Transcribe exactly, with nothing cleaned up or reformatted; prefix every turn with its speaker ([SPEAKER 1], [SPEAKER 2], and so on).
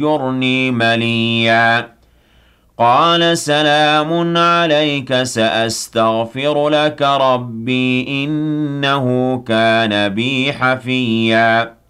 [SPEAKER 1] يُرْنِي مَلِيًّا قَالَ سَلَامٌ عَلَيْكَ سَأَسْتَغْفِرُ لَكَ رَبِّي إِنَّهُ كَانَ بِي حَفِيًّا